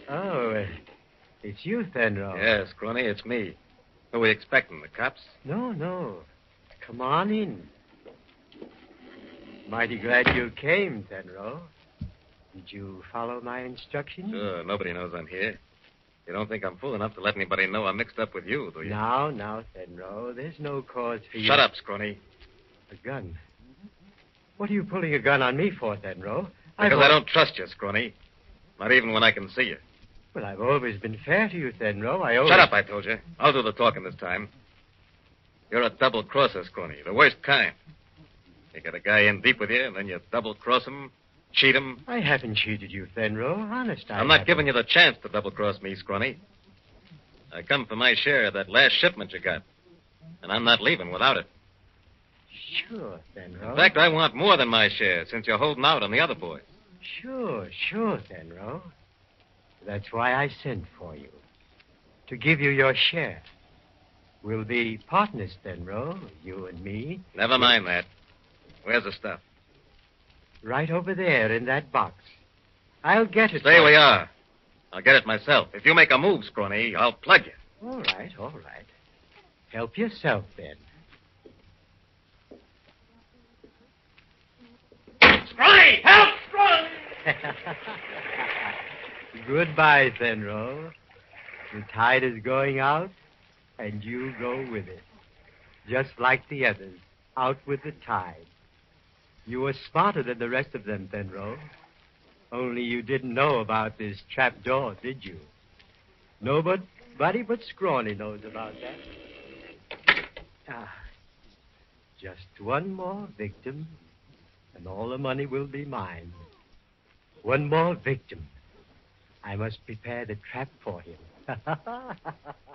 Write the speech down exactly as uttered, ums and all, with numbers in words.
Oh, uh, it's you, Fenro. Yes, Scrawny, it's me. Who are we expecting, the cops? No, no. Come on in. Mighty glad you came, Fenro. Did you follow my instructions? Sure, nobody knows I'm here. You don't think I'm fool enough to let anybody know I'm mixed up with you, do you? Now, now, Fenro, there's no cause for you... Shut up, Scrawny. A gun? What are you pulling a gun on me for, Fenro? Because I don't trust you, Scrawny. Not even when I can see you. Well, I've always been fair to you, Fenro. I always... Shut up, I told you. I'll do the talking this time. You're a double-crosser, Scrawny, the worst kind. You get a guy in deep with you, and then you double-cross him, cheat him. I haven't cheated you, Fenro. Honest, I I'm not haven't. giving you the chance to double-cross me, Scrawny. I come for my share of that last shipment you got, and I'm not leaving without it. Sure, Fenro. In fact, I want more than my share, since you're holding out on the other boys. Sure, sure, Fenro. That's why I sent for you. To give you your share. We'll be partners, Fenro, you and me. Never mind that. Where's the stuff? Right over there in that box. I'll get it. Stay for where you. you are. I'll get it myself. If you make a move, Scrawny, I'll plug you. All right, all right. Help yourself, then. Scrawny! Help! Scrawny! Goodbye, Fenro. The tide is going out, and you go with it. Just like the others, out with the tide. You were smarter than the rest of them, Fenro. Only you didn't know about this trap door, did you? Nobody but Scrawny knows about that. Ah, just one more victim, and all the money will be mine. One more victim. I must prepare the trap for him.